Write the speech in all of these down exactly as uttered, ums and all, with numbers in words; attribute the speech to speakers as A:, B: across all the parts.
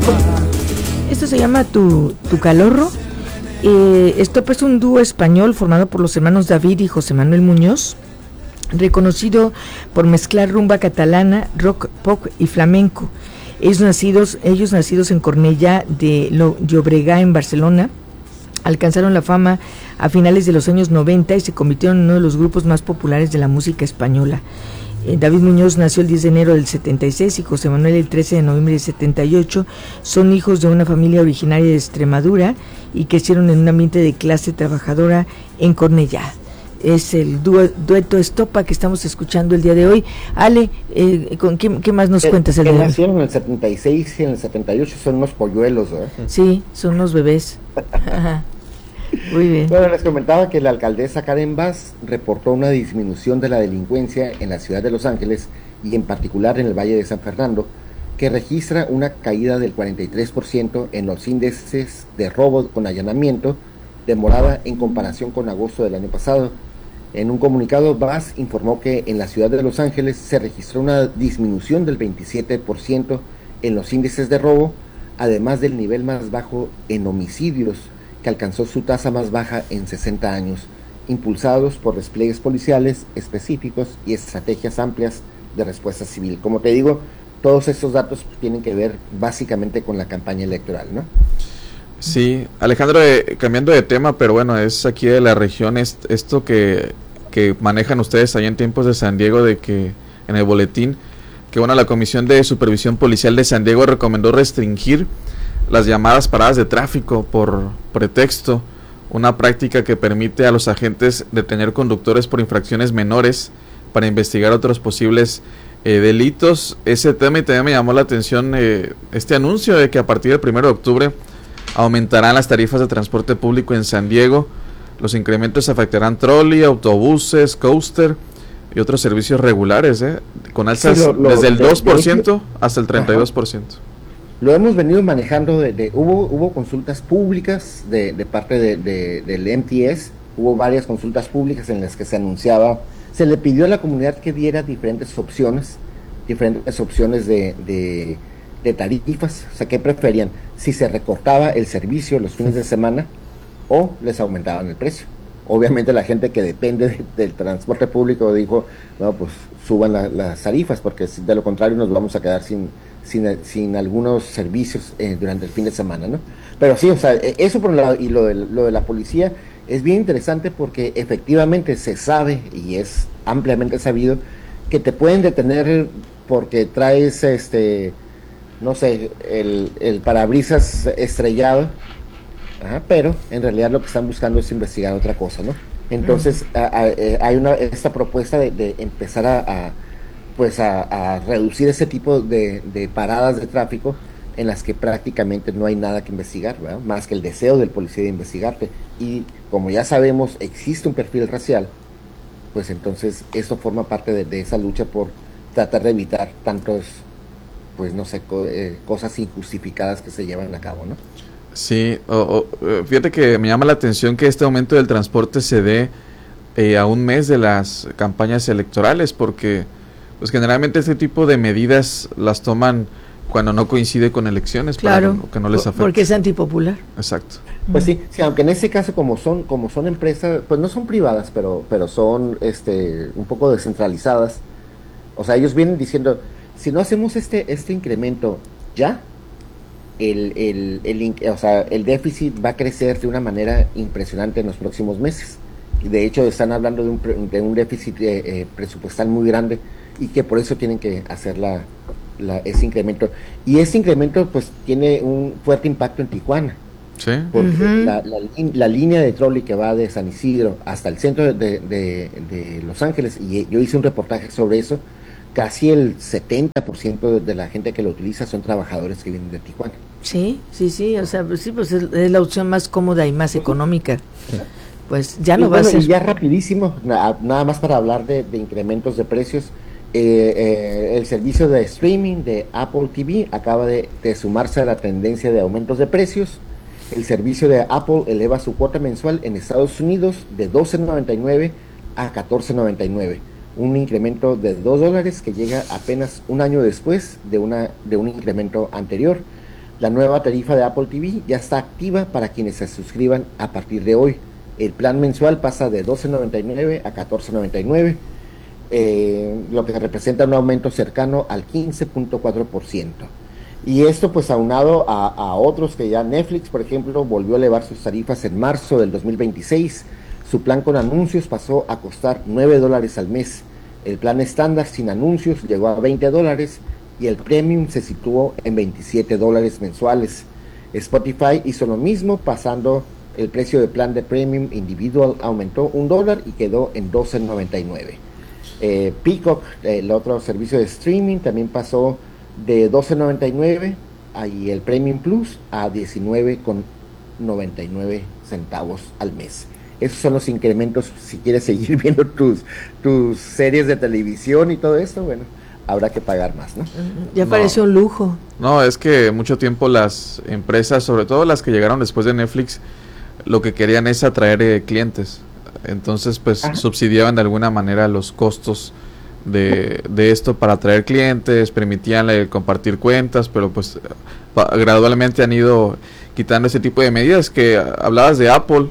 A: Esto se llama Tu, tu Calorro. Eh, esto es un dúo español formado por los hermanos David y José Manuel Muñoz, reconocido por mezclar rumba catalana, rock, pop y flamenco. Ellos nacidos, ellos nacidos en Cornellà de Llobregat, en Barcelona, alcanzaron la fama a finales de los años noventa y se convirtieron en uno de los grupos más populares de la música española. Eh, David Muñoz nació el diez de enero del setenta y seis y José Manuel el trece de noviembre del setenta y ocho. Son hijos de una familia originaria de Extremadura y crecieron en un ambiente de clase trabajadora en Cornellà. Es el dúo, dueto Estopa que estamos escuchando el día de hoy. Ale, eh, ¿con qué, qué más nos
B: que,
A: cuentas el
B: que
A: día de hoy?
B: nacieron en el setenta y seis y en el setenta y ocho, son unos polluelos, ¿verdad?
A: Sí, son unos bebés. Ajá. Muy bien.
B: Bueno, les comentaba que la alcaldesa Karen Bass reportó una disminución de la delincuencia en la ciudad de Los Ángeles y en particular en el Valle de San Fernando, que registra una caída del cuarenta y tres por ciento en los índices de robo con allanamiento de morada en comparación con agosto del año pasado. En un comunicado, Bass informó que en la ciudad de Los Ángeles se registró una disminución del veintisiete por ciento en los índices de robo, además del nivel más bajo en homicidios, que alcanzó su tasa más baja en sesenta años, impulsados por despliegues policiales específicos y estrategias amplias de respuesta civil. Como te digo, todos estos datos tienen que ver básicamente con la campaña electoral, ¿no?
C: Sí, Alejandro, eh, cambiando de tema, pero bueno, es aquí de la región, es, esto que, que manejan ustedes allá en tiempos de San Diego, de que en el boletín, que bueno, la Comisión de Supervisión Policial de San Diego recomendó restringir las llamadas paradas de tráfico por pretexto, una práctica que permite a los agentes detener conductores por infracciones menores para investigar otros posibles eh, delitos. Ese tema, y también me llamó la atención eh, este anuncio de que a partir del primero de octubre aumentarán las tarifas de transporte público en San Diego. Los incrementos afectarán trolley, autobuses, coaster y otros servicios regulares, ¿eh? Con alzas sí, lo, lo, desde el dos por ciento de, de, hasta el treinta y dos por ciento.
B: Lo hemos venido manejando, de, de hubo hubo consultas públicas de, de parte de, de, del M T S, hubo varias consultas públicas en las que se anunciaba, se le pidió a la comunidad que diera diferentes opciones, diferentes opciones de, de, de tarifas, o sea, ¿qué preferían? Si se recortaba el servicio los fines de semana o les aumentaban el precio. Obviamente la gente que depende de, del transporte público dijo, no, pues suban la, las tarifas, porque de lo contrario nos vamos a quedar sin sin, sin algunos servicios eh, durante el fin de semana, ¿no? Pero sí, o sea, eso por un lado, y lo de, lo de la policía es bien interesante porque efectivamente se sabe, y es ampliamente sabido, que te pueden detener porque traes, este, no sé, el, el parabrisas estrellado, ajá, pero en realidad lo que están buscando es investigar otra cosa, ¿no? Entonces, uh-huh. a, a, a, hay una esta propuesta de, de empezar a, a pues a, a reducir ese tipo de, de paradas de tráfico en las que prácticamente no hay nada que investigar, ¿verdad? Más que el deseo del policía de investigarte. Y como ya sabemos, existe un perfil racial, pues entonces esto forma parte de, de esa lucha por tratar de evitar tantos, pues no sé, co- eh, cosas injustificadas que se llevan a cabo, ¿no?
C: Sí, o, o, fíjate que me llama la atención que este aumento del transporte se dé eh, a un mes de las campañas electorales, porque pues generalmente este tipo de medidas las toman cuando no coincide con elecciones,
A: claro,
C: para que no les afecte.
A: Porque es antipopular.
C: Exacto.
B: Pues sí, sí, aunque en este caso como son como son empresas, pues no son privadas, pero pero son este un poco descentralizadas. O sea, ellos vienen diciendo, si no hacemos este este incremento ya, el el, el o sea, el déficit va a crecer de una manera impresionante en los próximos meses. De hecho, están hablando de un de un déficit eh, eh, presupuestal muy grande, y que por eso tienen que hacer la, la, ese incremento. Y ese incremento pues tiene un fuerte impacto en Tijuana.
C: Sí.
B: Porque
A: uh-huh.
B: la, la, la línea de trolley que va de San Isidro hasta el centro de, de, de Los Ángeles, y yo hice un reportaje sobre eso, casi el setenta por ciento de, de la gente que lo utiliza son trabajadores que vienen de Tijuana.
A: Sí, sí, sí, o sea, pues sí, pues es, es la opción más cómoda y más económica. Pues ya no
B: y
A: va
B: bueno,
A: a ser.
B: Y ya rapidísimo, na, nada más para hablar de, de incrementos de precios. Eh, eh, el servicio de streaming de Apple T V acaba de, de sumarse a la tendencia de aumentos de precios. El servicio de Apple eleva su cuota mensual en Estados Unidos de doce noventa y nueve a catorce noventa y nueve, un incremento de dos dólares que llega apenas un año después de una de un incremento anterior. La nueva tarifa de Apple T V ya está activa para quienes se suscriban a partir de hoy. El plan mensual pasa de doce noventa y nueve a catorce noventa y nueve, eh, lo que representa un aumento cercano al quince punto cuatro por ciento. Y esto pues aunado a, a otros que ya Netflix, por ejemplo, volvió a elevar sus tarifas en marzo del dos mil veintiséis. Su plan con anuncios pasó a costar nueve dólares al mes. El plan estándar sin anuncios llegó a veinte dólares y el premium se situó en veintisiete dólares mensuales. Spotify hizo lo mismo, pasando el precio del plan de premium individual aumentó un dólar y quedó en doce noventa y nueve. Eh, Peacock, el otro servicio de streaming, también pasó de doce noventa y nueve y el Premium Plus a diecinueve noventa y nueve centavos al mes. Esos son los incrementos si quieres seguir viendo tus, tus series de televisión y todo esto, bueno, habrá que pagar más, ¿no?
A: Ya
C: No.
A: parece un lujo.
C: No, es que mucho tiempo las empresas, sobre todo las que llegaron después de Netflix, lo que querían es atraer eh, clientes. Entonces, pues,
B: Ajá.
C: subsidiaban de alguna manera los costos de, de esto para atraer clientes, permitían eh, compartir cuentas, pero pues pa- gradualmente han ido quitando ese tipo de medidas. Que ah, hablabas de Apple,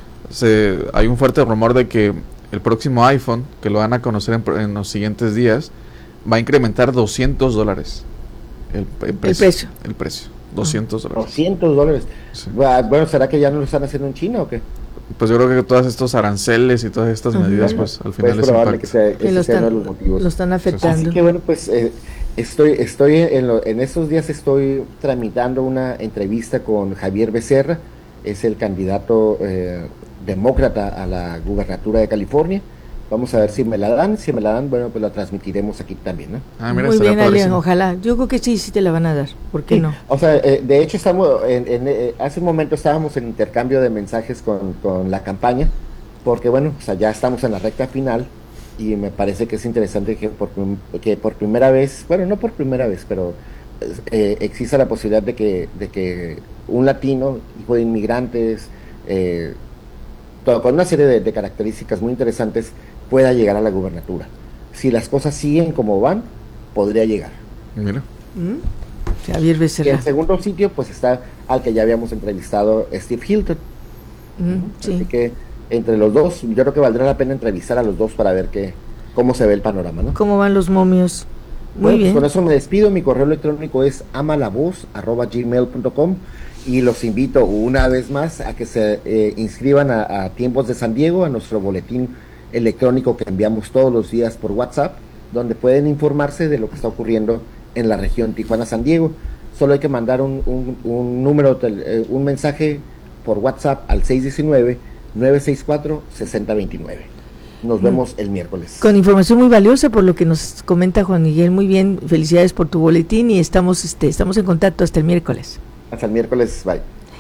C: se, hay un fuerte rumor de que el próximo iPhone, que lo van a conocer en, pro- en los siguientes días, va a incrementar doscientos dólares el, el precio.
A: precio.
C: El precio, doscientos dólares.
B: doscientos dólares.
C: Sí.
B: Bueno, ¿será que ya no lo están haciendo en China o qué?
C: Pues yo creo que todos estos aranceles y todas estas
A: Ujú.
C: medidas, pues al final
B: Es
C: les
B: probable que
C: impacta.
B: sea,
A: Que
B: ese
A: lo
B: sea uno de
A: están,
B: los motivos.
A: lo están
B: Así
A: afectando.
B: que bueno, pues eh, estoy estoy en, lo, en estos días estoy tramitando una entrevista con Javier Becerra, es el candidato eh, demócrata a la gubernatura de California. Vamos a ver si me la dan, si me la dan, bueno, pues la transmitiremos aquí también, ¿no?
C: Ah, mira,
A: Muy
C: estaría
A: bien, Alian,
C: padrísimo.
A: ojalá. Yo creo que sí, sí te la van a dar. ¿Por qué
B: Sí,
A: no?
B: O sea, eh, de hecho estamos, en, en, eh, hace un momento estábamos en intercambio de mensajes con, con la campaña, porque bueno, o sea, ya estamos en la recta final y me parece que es interesante que por, prim- que por primera vez, bueno, no por primera vez, pero eh, exista la posibilidad de que, de que un latino, hijo de inmigrantes, eh, todo, con una serie de, de características muy interesantes, pueda llegar a la gubernatura. Si las cosas siguen como van, podría llegar.
C: Mira.
A: ¿Mm? Javier
B: Y
A: Becerra.
B: en segundo sitio, pues está al que ya habíamos entrevistado, Steve Hilton.
A: Mm, sí.
B: Así que entre los dos, yo creo que valdrá la pena entrevistar a los dos para ver qué, cómo se ve el panorama, ¿no?
A: ¿Cómo van los momios? Muy
B: Bueno, pues
A: bien.
B: con eso me despido. Mi correo electrónico es amalavoz arroba gmail punto com y los invito una vez más a que se eh, inscriban a, a Tiempos de San Diego, a nuestro boletín electrónico que enviamos todos los días por WhatsApp, donde pueden informarse de lo que está ocurriendo en la región Tijuana-San Diego. Solo hay que mandar un, un, un número, eh, un mensaje por WhatsApp al seis uno nueve, nueve seis cuatro, seis cero dos nueve. Nos vemos el miércoles.
A: Con información muy valiosa por lo que nos comenta Juan Miguel. Muy bien, felicidades por tu boletín y estamos, este, estamos en contacto hasta el miércoles.
B: Hasta el miércoles, bye.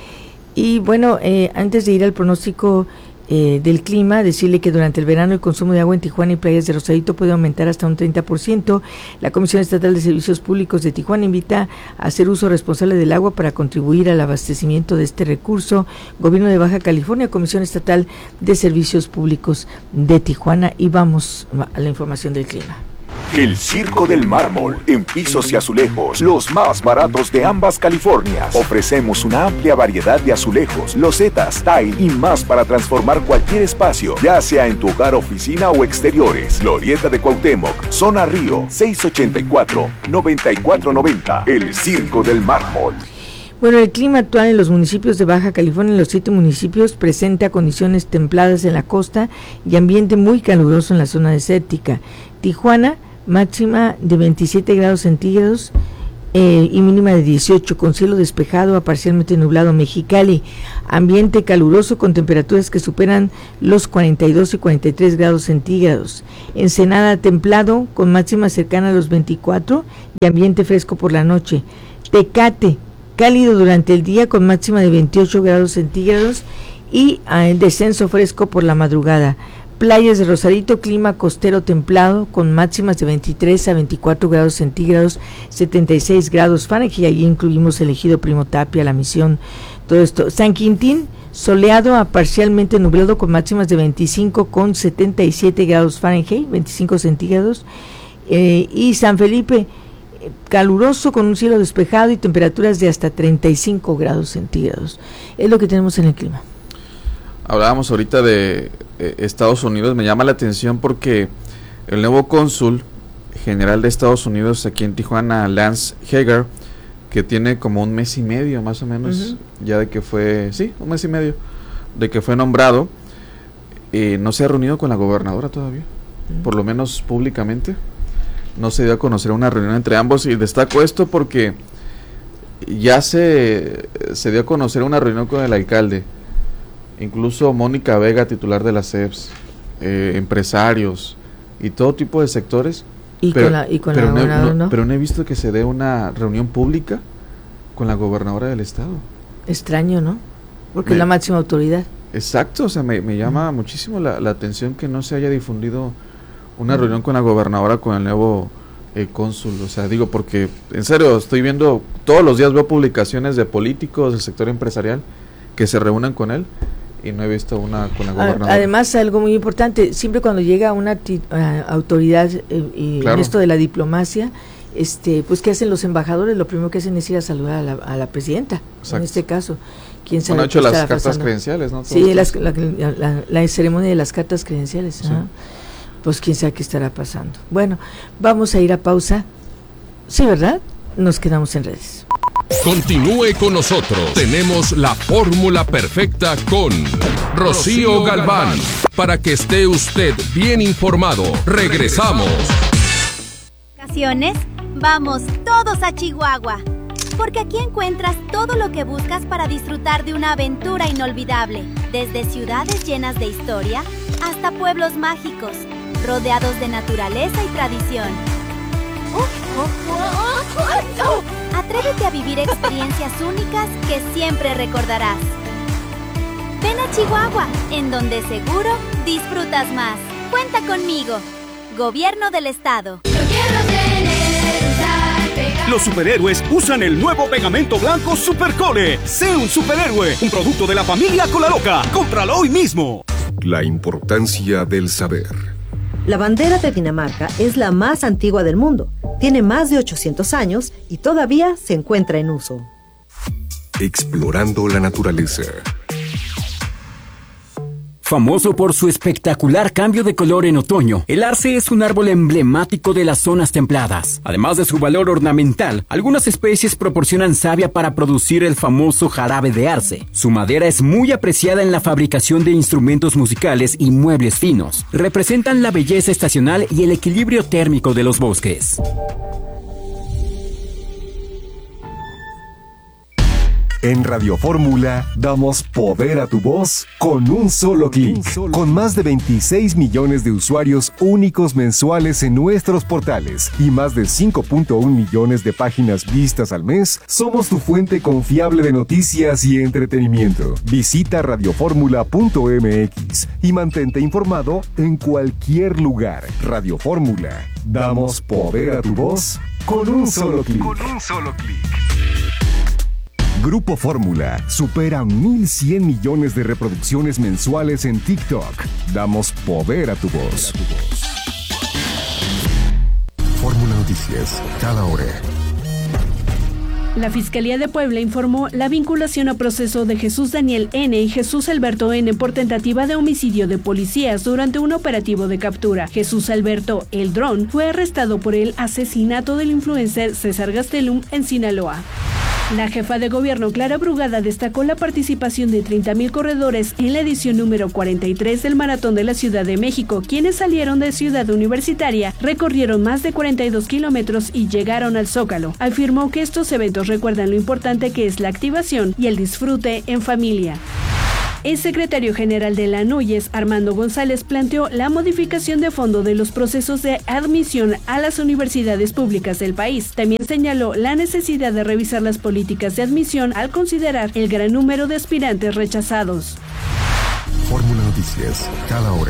A: Y bueno, eh, antes de ir al pronóstico eh, del clima, decirle que durante el verano el consumo de agua en Tijuana y playas de Rosarito puede aumentar hasta un treinta por ciento. La Comisión Estatal de Servicios Públicos de Tijuana invita a hacer uso responsable del agua para contribuir al abastecimiento de este recurso. Gobierno de Baja California, Comisión Estatal de Servicios Públicos de Tijuana. Y vamos a la información del clima.
D: El Circo del Mármol, en pisos y azulejos, los más baratos de ambas Californias. Ofrecemos una amplia variedad de azulejos, losetas, tile y más para transformar cualquier espacio, ya sea en tu hogar, oficina o exteriores. Glorieta de Cuauhtémoc, Zona Río, seis ochenta y cuatro, noventa y cuatro noventa. El Circo del Mármol.
A: Bueno, el clima actual en los municipios de Baja California, en los siete municipios, presenta condiciones templadas en la costa y ambiente muy caluroso en la zona desértica. Tijuana, máxima de veintisiete grados centígrados eh, y mínima de dieciocho, con cielo despejado a parcialmente nublado. Mexicali, ambiente caluroso con temperaturas que superan los cuarenta y dos y cuarenta y tres grados centígrados. Ensenada, templado con máxima cercana a los veinticuatro y ambiente fresco por la noche. Tecate, cálido durante el día con máxima de veintiocho grados centígrados y eh, descenso fresco por la madrugada. Playas de Rosarito, clima costero templado con máximas de veintitrés a veinticuatro grados centígrados, setenta y seis grados Fahrenheit, y allí incluimos el Ejido Primo Tapia, La Misión, todo esto. San Quintín, soleado a parcialmente nublado con máximas de veinticinco con setenta y siete grados Fahrenheit, veinticinco centígrados, eh, y San Felipe, caluroso con un cielo despejado y temperaturas de hasta treinta y cinco grados centígrados. Es lo que tenemos en el clima.
C: Hablábamos ahorita de eh, Estados Unidos, me llama la atención porque el nuevo cónsul general de Estados Unidos aquí en Tijuana, Lance Hager, que tiene como un mes y medio más o menos, uh-huh. ya de que fue, sí, un mes y medio, de que fue nombrado, eh, no se ha reunido con la gobernadora todavía, uh-huh. por lo menos públicamente, no se dio a conocer una reunión entre ambos, y destaco esto porque ya se, se dio a conocer una reunión con el alcalde, incluso Mónica Vega, titular de la C E P S, eh, empresarios y todo tipo de sectores.
A: Y
C: pero,
A: con la, y con
C: pero
A: la
C: no,
A: gobernadora,
C: no,
A: ¿no?
C: pero no he visto que se dé una reunión pública con la gobernadora del estado.
A: Extraño, ¿no? Porque
C: me,
A: es la máxima autoridad.
C: Exacto, o sea, me, me llama mm. muchísimo la, la atención que no se haya difundido una mm. reunión con la gobernadora, con el nuevo eh, cónsul. O sea, digo, porque en serio, estoy viendo, todos los días veo publicaciones de políticos del sector empresarial que se reúnen con él, y no he visto una con la gobernadora.
A: Además, algo muy importante, siempre cuando llega una ti, uh, autoridad eh, y claro. en esto de la diplomacia, este, pues ¿qué hacen los embajadores? Lo primero que hacen es ir a saludar a la, a la presidenta, Exacto. en este caso. ¿Quién sabe?
C: Han hecho las cartas
A: pasando?
C: credenciales, ¿no?
A: Sí, las, la, la, la, la ceremonia de las cartas credenciales. Sí. ¿Ah? Pues quién sabe qué estará pasando. Bueno, vamos a ir a pausa. Sí, ¿verdad? Nos quedamos en redes.
E: Continúe con nosotros. Tenemos la fórmula perfecta con Rocío Galván. Para que esté usted bien informado. Regresamos.
F: Vacaciones, vamos todos a Chihuahua. Porque aquí encuentras todo lo que buscas para disfrutar de una aventura inolvidable. Desde ciudades llenas de historia hasta pueblos mágicos, rodeados de naturaleza y tradición. Atrévete a vivir experiencias únicas que siempre recordarás. Ven a Chihuahua, en donde seguro disfrutas más. Cuenta conmigo. Gobierno del Estado.
G: Los superhéroes usan el nuevo pegamento blanco Supercole. Sé un superhéroe, un producto de la familia Colaloca. Cómpralo hoy mismo.
H: La importancia del saber.
I: La bandera de Dinamarca es la más antigua del mundo. Tiene más de ochocientos años y todavía se encuentra en uso.
H: Explorando la naturaleza.
J: Famoso por su espectacular cambio de color en otoño, el arce es un árbol emblemático de las zonas templadas. Además de su valor ornamental, algunas especies proporcionan savia para producir el famoso jarabe de arce. Su madera es muy apreciada en la fabricación de instrumentos musicales y muebles finos. Representan la belleza estacional y el equilibrio térmico de los bosques.
H: En Radio Fórmula damos poder a tu voz con un solo clic. Con más de veintiséis millones de usuarios únicos mensuales en nuestros portales y más de cinco punto uno millones de páginas vistas al mes, somos tu fuente confiable de noticias y entretenimiento. Visita radio fórmula punto m x y mantente informado en cualquier lugar. Radio Fórmula. Damos poder a tu voz con un solo clic. Con un solo clic. Grupo Fórmula supera mil cien millones de reproducciones mensuales en TikTok. Damos poder a tu voz. Fórmula Noticias, cada hora.
K: La Fiscalía de Puebla informó la vinculación a proceso de Jesús Daniel N. y Jesús Alberto N. por tentativa de homicidio de policías durante un operativo de captura. Jesús Alberto, el Dron, fue arrestado por el asesinato del influencer César Gastelum en Sinaloa. La jefa de gobierno Clara Brugada destacó la participación de treinta mil corredores en la edición número cuarenta y tres del Maratón de la Ciudad de México, quienes salieron de Ciudad Universitaria, recorrieron más de cuarenta y dos kilómetros y llegaron al Zócalo. Afirmó que estos eventos recuerdan lo importante que es la activación y el disfrute en familia. El secretario general de la NUYES, Armando González, planteó la modificación de fondo de los procesos de admisión a las universidades públicas del país. También señaló la necesidad de revisar las políticas de admisión al considerar el gran número de aspirantes rechazados.
H: Fórmula Noticias, cada hora.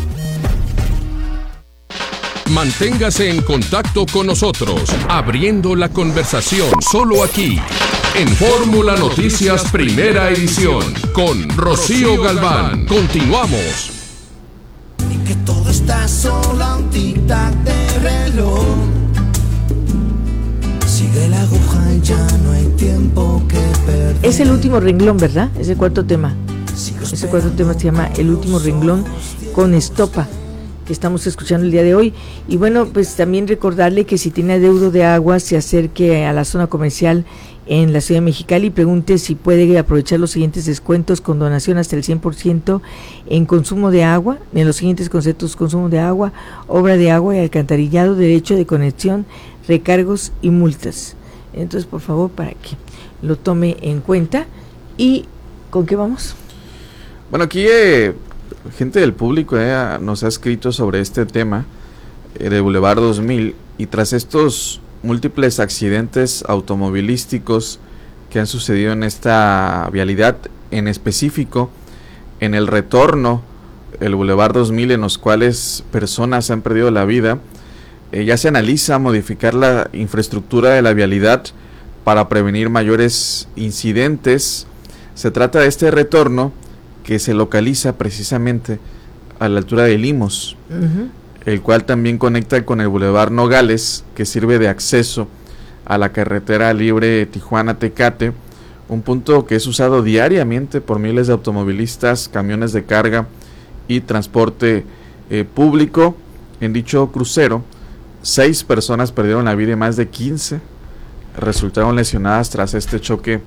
E: Manténgase en contacto con nosotros, abriendo la conversación, solo aquí, en Fórmula Noticias Primera Edición, con Rocío Galván. Continuamos.
L: Y que todo está solo a un tic-tac de reloj. Sigue la aguja y ya no hay tiempo que perder.
A: Es el último renglón, ¿verdad? Ese cuarto tema. Ese cuarto tema se llama El último renglón con Estopa, que estamos escuchando el día de hoy. Y bueno, pues también recordarle que si tiene adeudo de agua, se acerque a la zona comercial en la ciudad de Mexicali y pregunte si puede aprovechar los siguientes descuentos con donación hasta el cien por ciento en consumo de agua, en los siguientes conceptos: consumo de agua, obra de agua y alcantarillado, derecho de conexión, recargos y multas. Entonces, por favor, para que lo tome en cuenta. ¿Y con qué vamos?
C: Bueno, aquí eh, gente del público eh, nos ha escrito sobre este tema eh, de Boulevard dos mil, y tras estos múltiples accidentes automovilísticos que han sucedido en esta vialidad, en específico en el retorno, el Boulevard dos mil, en los cuales personas han perdido la vida, eh, ya se analiza modificar la infraestructura de la vialidad para prevenir mayores incidentes. Se trata de este retorno que se localiza precisamente a la altura de Limos, uh-huh. el cual también conecta con el Boulevard Nogales, que sirve de acceso a la carretera libre Tijuana-Tecate, un punto que es usado diariamente por miles de automovilistas, camiones de carga y transporte eh, público. En dicho crucero, seis personas perdieron la vida y más de quince resultaron lesionadas tras este choque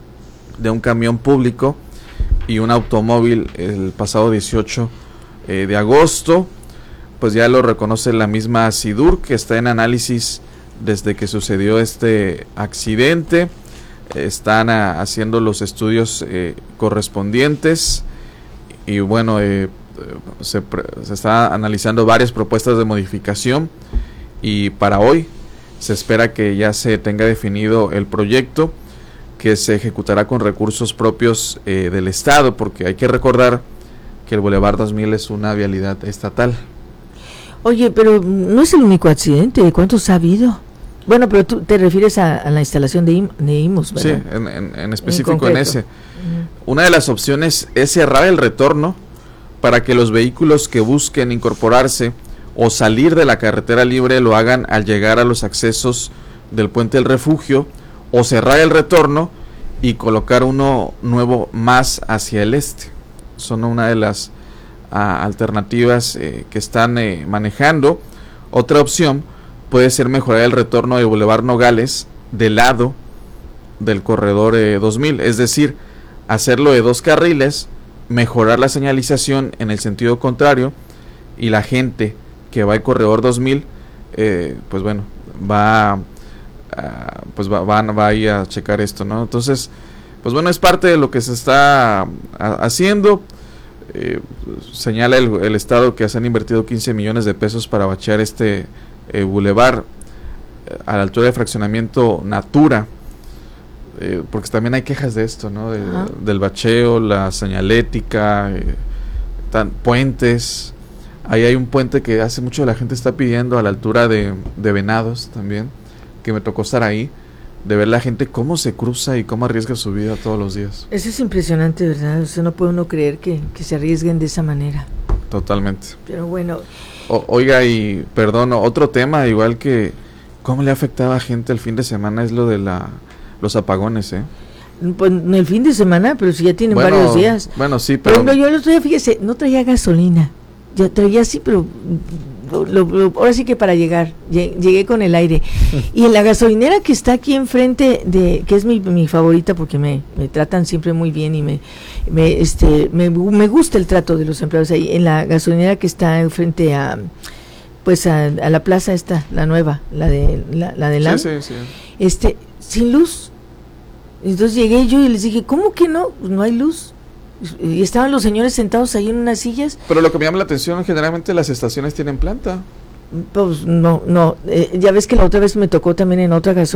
C: de un camión público y un automóvil el pasado dieciocho eh, de agosto. Pues ya lo reconoce la misma SIDUR, que está en análisis desde que sucedió este accidente. Están a, haciendo los estudios eh, correspondientes y bueno, eh, se, se está analizando varias propuestas de modificación, y para hoy se espera que ya se tenga definido el proyecto, que se ejecutará con recursos propios eh, del Estado, porque hay que recordar que el Boulevard dos mil es una vialidad estatal.
A: Oye, pero no es el único accidente. ¿Cuántos ha habido? Bueno, pero tú te refieres a, a la instalación de, Im, de IMOS, ¿verdad?
C: Sí, en, en, en específico en, en ese. Uh-huh. Una de las opciones es cerrar el retorno para que los vehículos que busquen incorporarse o salir de la carretera libre lo hagan al llegar a los accesos del Puente del Refugio, o cerrar el retorno y colocar uno nuevo más hacia el este. Son una de las a, alternativas eh, que están eh, manejando. Otra opción puede ser mejorar el retorno de Boulevard Nogales del lado del corredor eh, dos mil, es decir, hacerlo de dos carriles, mejorar la señalización en el sentido contrario, y la gente que va al corredor dos mil eh, pues bueno, va Uh, pues va, va, va ahí a checar esto, ¿no? Entonces, pues bueno, es parte de lo que se está a, haciendo. Eh, señala el, el Estado que se han invertido quince millones de pesos para bachear este eh, bulevar eh, a la altura de fraccionamiento Natura, eh, porque también hay quejas de esto, ¿no? De, del bacheo, la señalética, eh, tan, puentes. Ahí hay un puente que hace mucho la gente está pidiendo a la altura de, de Venados también, que me tocó estar ahí, de ver la gente cómo se cruza y cómo arriesga su vida todos los días.
A: Eso es impresionante, ¿verdad? O sea, no puede uno creer que, que se arriesguen de esa manera.
C: Totalmente.
A: Pero bueno.
C: O, oiga, y perdón, otro tema, igual que cómo le afectaba a gente el fin de semana, es lo de la los apagones, ¿eh?
A: Pues no el fin de semana, pero si ya tienen bueno, varios días.
C: Bueno, sí, pero...
A: Pero yo el otro día, fíjese, no traía gasolina. Yo traía sí, pero... Lo, lo, ahora sí que para llegar, llegué con el aire. Y en la gasolinera que está aquí enfrente, de que es mi, mi favorita porque me, me tratan siempre muy bien y me me, este, me me gusta el trato de los empleados ahí, en la gasolinera que está enfrente a pues a, a la plaza esta, la nueva, la de la, la de la
C: sí, sí, sí.
A: este, sin luz. Entonces llegué yo y les dije, ¿cómo que no? Pues no hay luz. Y estaban los señores sentados ahí en unas sillas.
C: Pero lo que me llama la atención, generalmente las estaciones tienen planta.
A: Pues no, no, eh, ya ves que la otra vez me tocó también en otra gasolina.